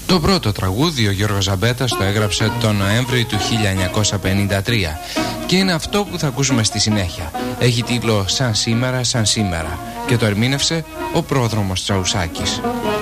Το πρώτο τραγούδι ο Γιώργος Ζαμπέτας το έγραψε τον Νοέμβρη του 1953 και είναι αυτό που θα ακούσουμε στη συνέχεια. Έχει τίτλο «Σαν σήμερα, σαν σήμερα» και το ερμήνευσε ο πρόδρομος Τσαουσάκης.